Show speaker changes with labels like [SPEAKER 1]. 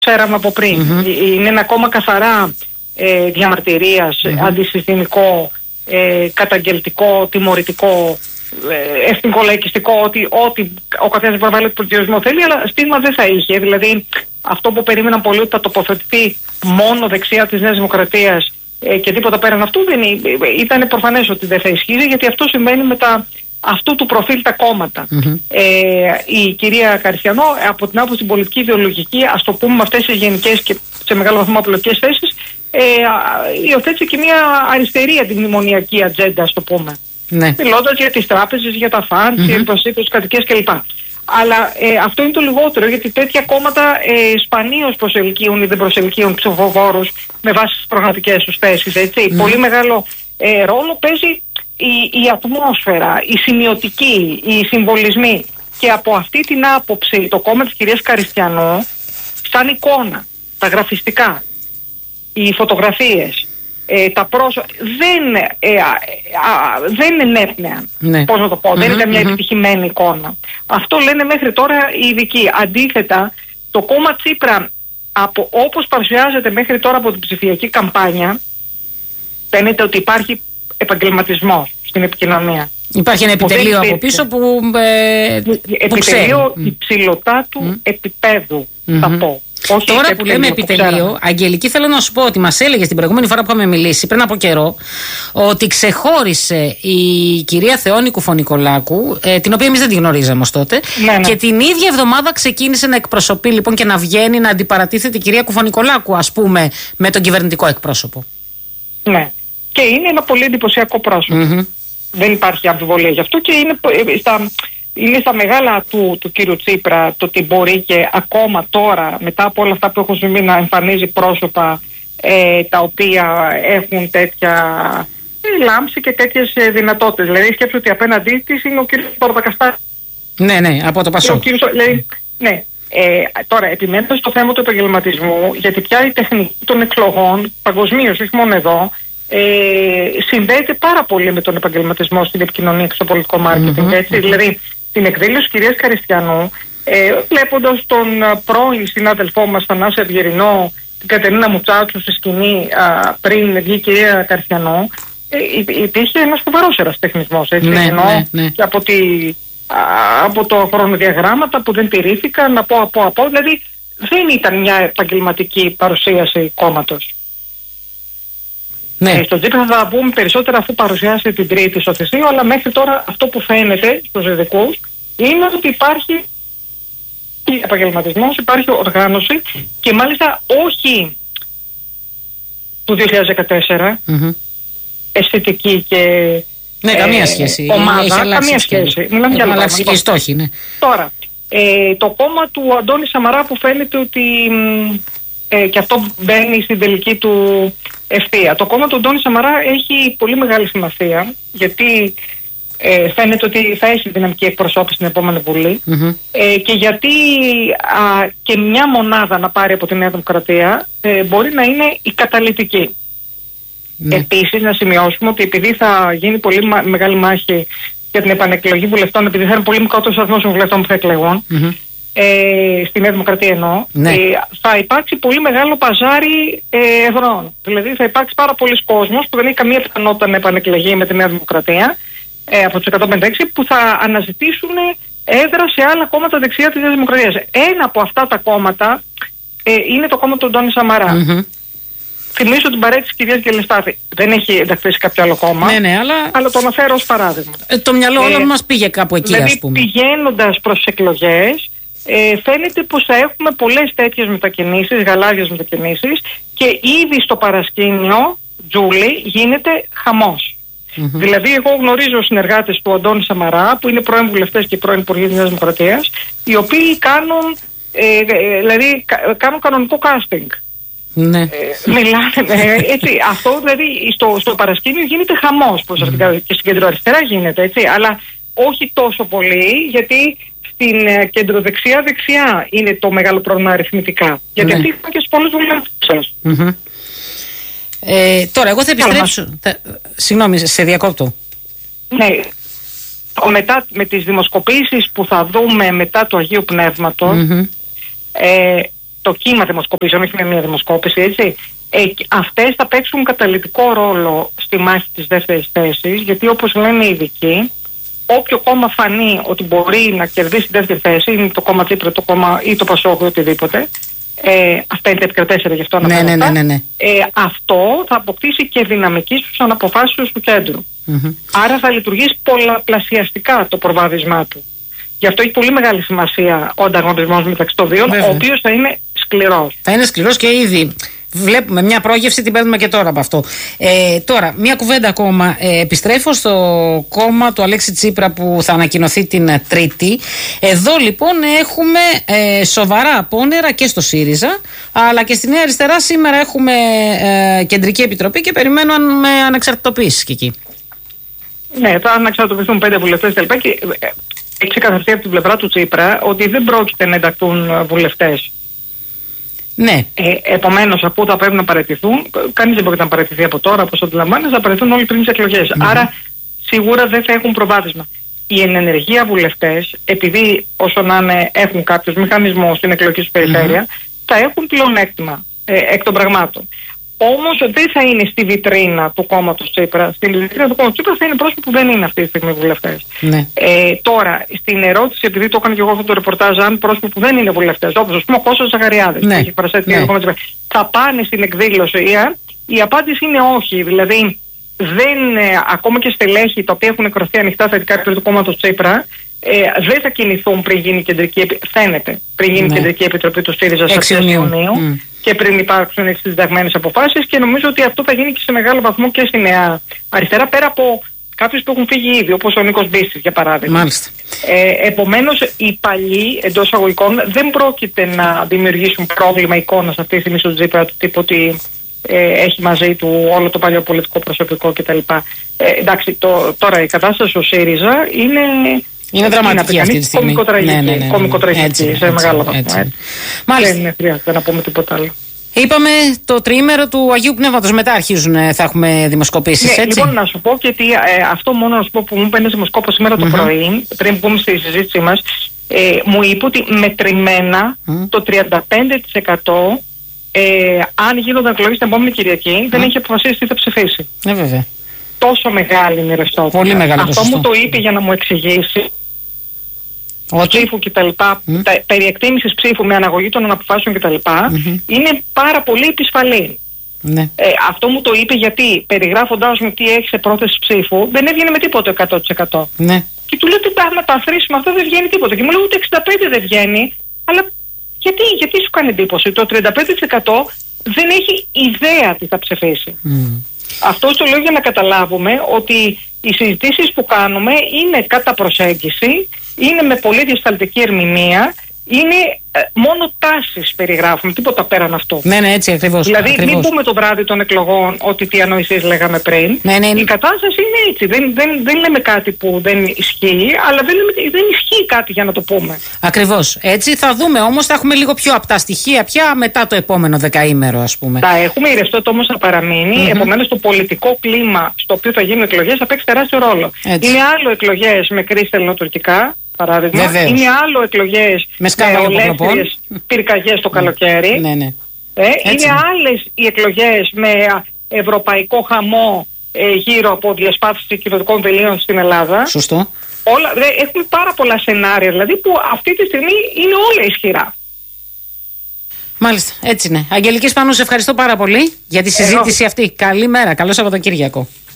[SPEAKER 1] ξέραμε από πριν. Είναι ακόμα καθαρά διαμαρτυρίας, αντισυστημικό, καταγγελτικό, τιμωρητικό, εθνικολαϊκιστικό, ότι ο καθένας μπορεί να βάλει τον πολιτισμό θέλει, αλλά στίγμα δεν θα είχε. Δηλαδή αυτό που περίμεναν πολλοί ότι θα τοποθετηθεί μόνο δεξιά της Νέας Δημοκρατίας και τίποτα πέραν αυτού, ήταν προφανές ότι δεν θα ισχύει, γιατί αυτό συμβαίνει με αυτού του προφίλ τα κόμματα. Η κυρία Καριστιανό, από την άποψη πολιτική ιδεολογική, ας το πούμε με αυτές τις γενικές και σε μεγάλο βαθμό απολογικές θέσεις, υιοθέτησε και μια αριστερή αντιμνημονιακή ατζέντα, ας το πούμε. Ναι. Μιλώντας για τις τράπεζες, για τα φαντ, για τις κατοικίες κλπ. Αλλά αυτό είναι το λιγότερο, γιατί τέτοια κόμματα σπανίως προσελκύουν ή δεν προσελκύουν ψηφοφόρους με βάση τις προγραμματικές τους θέσεις. Πολύ μεγάλο ρόλο παίζει η ατμόσφαιρα, η σημειωτική, οι συμβολισμοί. Και από αυτή την άποψη το κόμμα της κυρίας Καριστιανού, σαν εικόνα, τα γραφιστικά, οι φωτογραφίες, τα πρόσωπα δεν ενέπνεαν. Ναι. Πώς να το πω, δεν ήταν μια επιτυχημένη εικόνα. Αυτό λένε μέχρι τώρα οι ειδικοί. Αντίθετα, το κόμμα Τσίπρα, όπως παρουσιάζεται μέχρι τώρα από την ψηφιακή καμπάνια, φαίνεται ότι υπάρχει επαγγελματισμός στην επικοινωνία. Υπάρχει ένα επιτελείο από πίσω που επιτελείο υψηλωτά του επίπεδου, θα πω. Όχι. Τώρα που λέμε επιτελείο, Αγγελική, θέλω να σου πω ότι μας έλεγε την προηγούμενη φορά που είχαμε μιλήσει πριν από καιρό ότι ξεχώρισε η κυρία Θεόνη Κουφονικολάκου, την οποία εμείς δεν τη γνωρίζαμε ως τότε, και την ίδια εβδομάδα ξεκίνησε να εκπροσωπεί λοιπόν και να βγαίνει να αντιπαρατίθεται η κυρία Κουφονικολάκου, ας πούμε, με τον κυβερνητικό εκπρόσωπο. Ναι. Και είναι ένα πολύ εντυπωσιακό πρόσωπο. Δεν υπάρχει αμφιβολία γι' αυτό και είναι στα μεγάλα του κύριου Τσίπρα το ότι μπορεί και ακόμα τώρα, μετά από όλα αυτά που έχουν συμβεί, να εμφανίζει πρόσωπα τα οποία έχουν τέτοια λάμψη και τέτοιες δυνατότητες. Δηλαδή σκέψου ότι απέναντί της είναι ο κύριος Παπακαστάρης. Ναι, από το Πασόκ. Ναι. Τώρα, επιμένω στο θέμα του επαγγελματισμού, γιατί πια η τεχνική των εκλογών παγκοσμίως, όχι μόνο εδώ, συνδέεται πάρα πολύ με τον επαγγελματισμό στην επικοινωνία και στο πολιτικό μάρκετινγκ. Δηλαδή, την εκδήλωση της κυρίας Καριστιανού, βλέποντας τον πρώην συνάδελφό μας, Θανάση Αυγερινό, την Κατερίνα Μουτσάτσου στη σκηνή πριν βγει η κυρία Καριστιανού, υπήρχε ένας φοβερός ερασιτεχνισμός. Και από το χρονοδιαγράμματα που δεν τηρήθηκαν, από. Δηλαδή, δεν ήταν μια επαγγελματική παρουσίαση κόμματος. Ναι. Στον Τσίπρα θα πούμε περισσότερα αφού παρουσιάσει την Τρίτη στο Θεσίο, αλλά μέχρι τώρα αυτό που φαίνεται στους ειδικούς είναι ότι υπάρχει επαγγελματισμός, υπάρχει οργάνωση και μάλιστα όχι του 2014 αισθητική και
[SPEAKER 2] καμία σχέση.
[SPEAKER 1] Ομάδα, καμία σχέση. Μιλάμε για
[SPEAKER 2] αλλάξει και οι στόχοι, ναι.
[SPEAKER 1] Τώρα, το κόμμα του Αντώνη Σαμαρά που φαίνεται ότι και αυτό μπαίνει στην τελική του ευθεία. Το κόμμα του Αντώνη Σαμαρά έχει πολύ μεγάλη σημασία, γιατί φαίνεται ότι θα έχει δυναμική εκπροσώπηση στην επόμενη Βουλή και γιατί και μια μονάδα να πάρει από τη Νέα Δημοκρατία μπορεί να είναι η καταλυτική. Επίσης, να σημειώσουμε ότι επειδή θα γίνει πολύ μεγάλη μάχη για την επανεκλογή βουλευτών, επειδή θα είναι πολύ μικρότερος αριθμός των βουλευτών που θα εκλεγούν, στη Νέα Δημοκρατία εννοώ, θα υπάρξει πολύ μεγάλο παζάρι ευρών. Δηλαδή θα υπάρξει πάρα πολλοί κόσμος που δεν έχει καμία πιθανότητα να επανεκλεγεί με τη Νέα Δημοκρατία από τους 156, που θα αναζητήσουν έδρα σε άλλα κόμματα δεξιά της Νέας Δημοκρατίας. Ένα από αυτά τα κόμματα είναι το κόμμα του Αντώνη Σαμαρά. Θυμίζω την παρέτηση της κυρίας Γκελεστάθη. Δεν έχει ενταχθεί σε κάποιο άλλο κόμμα, αλλά το αναφέρω ως παράδειγμα.
[SPEAKER 2] Το μυαλό όλων μας πήγε κάπου εκεί,
[SPEAKER 1] δηλαδή,
[SPEAKER 2] ας πούμε.
[SPEAKER 1] Πηγαίνοντας προς τις εκλογές, φαίνεται πως θα έχουμε πολλές τέτοιες μετακινήσεις, γαλάζιες μετακινήσεις, και ήδη στο παρασκήνιο, Τζούλη, γίνεται χαμός. Δηλαδή, εγώ γνωρίζω συνεργάτες του Αντώνη Σαμαρά, που είναι πρώην βουλευτές και πρώην υπουργοί της Νέας Δημοκρατίας, οι οποίοι κάνουν κανονικό casting. Ναι. Μιλάνε έτσι. Αυτό δηλαδή στο παρασκήνιο γίνεται χαμός και στην κεντροαριστερά γίνεται, έτσι, αλλά όχι τόσο πολύ, γιατί στην κεντροδεξιά είναι το μεγάλο πρόβλημα αριθμητικά. Γιατί αυτή είναι και στους πολλούς βουλευτές.
[SPEAKER 2] Τώρα εγώ θα επιστρέψω. Συγγνώμη, σε διακόπτω.
[SPEAKER 1] Ναι. Μετά με τις δημοσκοπήσεις που θα δούμε μετά του Αγίου Πνεύματος, το κύμα δημοσκοπήσεων, όχι με μια δημοσκόπηση, έτσι. Αυτές θα παίξουν καταλυτικό ρόλο στη μάχη της δεύτερης θέσης, γιατί όπως λένε οι ειδικοί, όποιο κόμμα φανεί ότι μπορεί να κερδίσει τη δεύτερη θέση, είναι το κόμμα Τσίπρα, το κόμμα ή το Πασόκ, οτιδήποτε. Αυτά είναι τα επικρατέσσερα, γι' αυτό αναφέρω.
[SPEAKER 2] Ναι.
[SPEAKER 1] Αυτό θα αποκτήσει και δυναμική στους αναποφάσιστους του κέντρου. Άρα θα λειτουργήσει πολλαπλασιαστικά το προβάδισμά του. Γι' αυτό έχει πολύ μεγάλη σημασία ο ανταγωνισμός μεταξύ των δύο, ο οποίος θα είναι σκληρός.
[SPEAKER 2] Θα είναι σκληρός και ήδη βλέπουμε μια πρόγευση, την παίρνουμε και τώρα από αυτό. Τώρα, μια κουβέντα ακόμα. Επιστρέφω στο κόμμα του Αλέξη Τσίπρα που θα ανακοινωθεί την Τρίτη. Εδώ λοιπόν έχουμε σοβαρά απόνερα και στο ΣΥΡΙΖΑ, αλλά και στη Νέα Αριστερά σήμερα έχουμε κεντρική επιτροπή και περιμένουν με ανεξαρτητοποίηση και εκεί.
[SPEAKER 1] Ναι, θα αναξαρτητοποιηθούν 5 βουλευτές τελικά και έχει ξεκαθαριστεί από την πλευρά του Τσίπρα ότι δεν πρόκειται να ενταχθούν βουλευτές.
[SPEAKER 2] Ναι.
[SPEAKER 1] Επομένως, αφού θα πρέπει να παραιτηθούν, κανείς δεν πρόκειται να παραιτηθεί από τώρα, όπως αντιλαμβάνεσαι, θα παραιτηθούν όλοι πριν τις εκλογές. Άρα, σίγουρα δεν θα έχουν προβάδισμα. Οι εν ενεργεία βουλευτές, επειδή όσο να είναι έχουν κάποιος μηχανισμό στην εκλογική του περιφέρεια, θα έχουν πλεονέκτημα εκ των πραγμάτων. Όμως δεν θα είναι στη βιτρίνα του κόμματος Τσίπρα. Στη βιτρίνα του κόμματος Τσίπρα θα είναι πρόσωποι που δεν είναι αυτή τη στιγμή βουλευτές.
[SPEAKER 2] Ναι.
[SPEAKER 1] Τώρα, στην ερώτηση, επειδή το έκανα και εγώ αυτό το ρεπορτάζ, αν πρόσωποι που δεν είναι βουλευτές, όπως ας πούμε ο Κώστας Ζαχαριάδης, που έχει παρασέτει το κόμμα Τσίπρα, θα πάνε στην εκδήλωση, η απάντηση είναι όχι. Δηλαδή, ακόμα και στελέχη τα οποία έχουν εκκρωθεί ανοιχτά θετικά του κόμματος Τσίπρα, δεν θα κινηθούν πριν γίνει κεντρική επιτροπή του ΣΥΡΙΖΑ στις 6 Ιουνίου και πριν υπάρξουν τις συνταγμένες αποφάσεις, και νομίζω ότι αυτό θα γίνει και σε μεγάλο βαθμό και στη Νέα Αριστερά, πέρα από κάποιους που έχουν φύγει ήδη, όπως ο Νίκος Μπίσης για παράδειγμα.
[SPEAKER 2] Μάλιστα.
[SPEAKER 1] Επομένως, οι παλιοί εντός εισαγωγικών δεν πρόκειται να δημιουργήσουν πρόβλημα εικόνας αυτή τη στιγμή στον Τσίπρα, του τύπου ότι έχει μαζί του όλο το παλιό πολιτικό προσωπικό κτλ. Εντάξει, τώρα η κατάσταση στο ΣΥΡΙΖΑ είναι
[SPEAKER 2] δραματική αυτή τη στιγμή.
[SPEAKER 1] Κομικοτραγική σε μεγάλο βαθμό.
[SPEAKER 2] Μάλιστα.
[SPEAKER 1] Δεν χρειάζεται να πούμε τίποτα άλλο.
[SPEAKER 2] Είπαμε το τριήμερο του Αγίου Πνεύματος. Μετά θα έχουμε δημοσκοπήσεις, έτσι.
[SPEAKER 1] Λοιπόν, να σου πω και αυτό μόνο να σου πω που μου είπε ένας δημοσκόπος σήμερα το πρωί, πριν μπούμε στη συζήτησή μας, μου είπε ότι μετρημένα το 35% αν γίνονταν εκλογές την επόμενη Κυριακή δεν έχει αποφασίσει τι θα ψηφίσει.
[SPEAKER 2] Βέβαια.
[SPEAKER 1] Τόσο μεγάλη είναι η ρευστότητα.
[SPEAKER 2] Πολύ μεγάλη.
[SPEAKER 1] Αυτό μου το είπε για να μου εξηγήσει ψήφου κτλ. Περί εκτίμησης ψήφου με αναγωγή των αναποφάσεων κτλ. Είναι πάρα πολύ επισφαλή.
[SPEAKER 2] Ναι.
[SPEAKER 1] Αυτό μου το είπε γιατί περιγράφοντάς μου τι έχει σε πρόθεση ψήφου δεν έβγαινε με τίποτα 100%.
[SPEAKER 2] Ναι.
[SPEAKER 1] Και του λέω ότι να τα αφρίσουμε, αυτό δεν βγαίνει τίποτα. Και μου λέει ούτε 65 δεν βγαίνει, αλλά γιατί σου κάνει εντύπωση? Το 35% δεν έχει ιδέα τι θα ψηφίσει. Αυτό το λέω για να καταλάβουμε ότι οι συζητήσεις που κάνουμε είναι κατά προσέγγιση, είναι με πολύ διασταλτική ερμηνεία, είναι μόνο τάσεις περιγράφουμε, τίποτα πέραν αυτό.
[SPEAKER 2] Ναι, έτσι ακριβώς.
[SPEAKER 1] Δηλαδή, μην πούμε το βράδυ των εκλογών ότι τι ανοησίες λέγαμε πριν.
[SPEAKER 2] Ναι.
[SPEAKER 1] Η κατάσταση είναι έτσι. Δεν λέμε κάτι που δεν ισχύει, αλλά δεν ισχύει κάτι για να το πούμε.
[SPEAKER 2] Ακριβώς. Έτσι θα δούμε όμως, θα έχουμε λίγο πιο απτά στοιχεία πια μετά το επόμενο δεκαήμερο, ας πούμε.
[SPEAKER 1] Θα έχουμε, η ρευστότητα όμως θα παραμείνει. Επομένως, το πολιτικό κλίμα στο οποίο θα γίνουν εκλογές θα παίξει τεράστιο ρόλο. Έτσι. Είναι άλλο εκλογές με κρίση ελληνοτουρκικά. Παράδειγμα.
[SPEAKER 2] Βεβαίως.
[SPEAKER 1] Είναι άλλο εκλογές με ολέθριες πυρκαγιές το καλοκαίρι.
[SPEAKER 2] Ναι.
[SPEAKER 1] Είναι άλλες οι εκλογές με ευρωπαϊκό χαμό γύρω από διασπάθηση κυβερνητικών βελίων στην Ελλάδα.
[SPEAKER 2] Σωστό.
[SPEAKER 1] Έχουμε πάρα πολλά σενάρια δηλαδή που αυτή τη στιγμή είναι όλα ισχυρά.
[SPEAKER 2] Μάλιστα, έτσι είναι. Αγγελική Σπανού, σε ευχαριστώ πάρα πολύ για τη συζήτηση αυτή. Καλημέρα, καλό Σαββατοκύριακο.